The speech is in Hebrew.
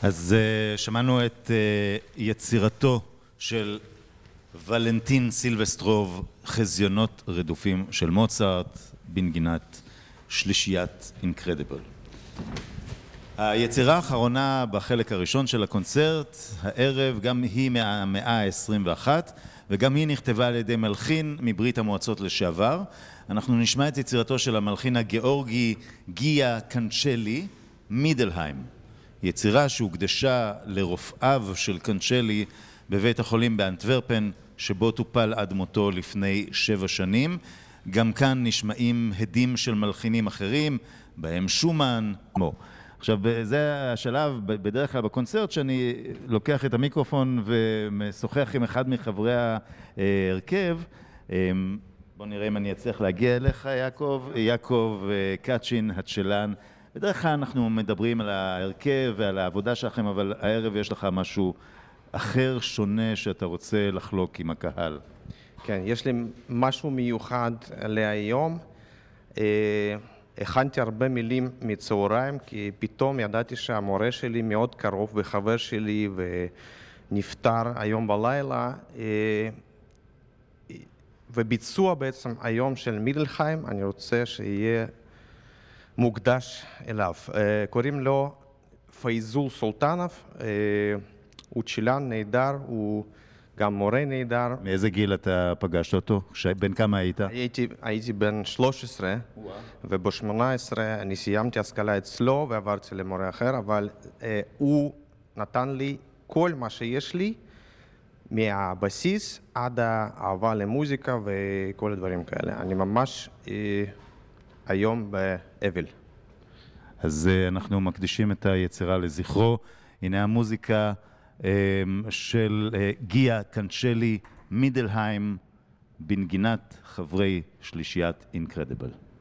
אז שמענו את יצירתו של ולנטין סילבסטרוב, חזיונות רדופים של מוצרט, בנגינת שלישיית אינקרדיבל. היצירה האחרונה בחלק הראשון של הקונצרט, הערב, גם היא מהמאה ה-21, וגם היא נכתבה על ידי מלחין מברית המועצות לשעבר. אנחנו נשמע את יצירתו של המלחין הגיאורגי גיה קנצ'לי, מידלהיים. יצירה שהוקדשה לרופאיו של קנצ'לי בבית החולים באנטוורפן, שבו טופל עד מותו לפני 7 שנים. גם כאן נשמעים הדים של מלחינים אחרים, בהם שומן, מו. עכשיו, זה השלב בדרך כלל בקונצרט שאני לוקח את המיקרופון ומשוחח עם אחד מחברי ההרכב. בוא נראה אם אני אצליח להגיע אליך, יעקב קצ'ין, הצ'לן. בדרך כלל אנחנו מדברים על ההרכב ועל העבודה שלכם, אבל הערב יש לך משהו אחר, שונה, שאתה רוצה לחלוק עם הקהל. כן, יש לי משהו מיוחד להיום. הכנתי הרבה מילים מצהריים, כי פתאום ידעתי שהמורה שלי מאוד קרוב וחבר שלי ונפטר היום בלילה. וביצוע בעצם היום של מידלהיים, אני רוצה שיהיה מוקדש אליו. קוראים לו פייזול סולטנוב, הוא צ'ילן נהדר, הוא גם מורה נהדר. מאיזה גיל אתה פגשת אותו? בין כמה היית? הייתי בן 13, וב-18 אני סיימתי השכלה אצלו ועברתי למורה אחר, אבל הוא נתן לי כל מה שיש לי, מהבסיס עד האהבה למוזיקה וכל הדברים כאלה. אני ממש היום באבל. אז אנחנו מקדישים את היצירה לזכרו. הנה המוזיקה של גיה קנצ'לי, מידלהיים, בנגינת חברי שלישיית אינקרדיבל.